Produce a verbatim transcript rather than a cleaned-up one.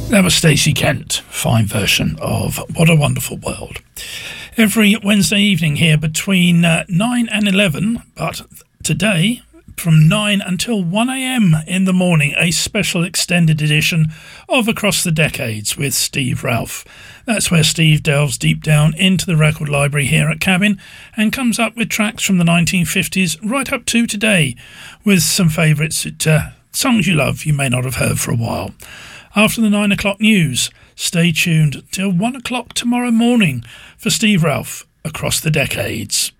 That was Stacey Kent, fine version of What a Wonderful World. Every Wednesday evening here between uh, nine and eleven, but today from nine until one a.m. in the morning, a special extended edition of Across the Decades with Steve Ralph. That's where Steve delves deep down into the record library here at Cabin and comes up with tracks from the nineteen fifties right up to today, with some favourites, uh, songs you love you may not have heard for a while. After the nine o'clock news, stay tuned till one o'clock tomorrow morning for Steve Ralph Across the Decades.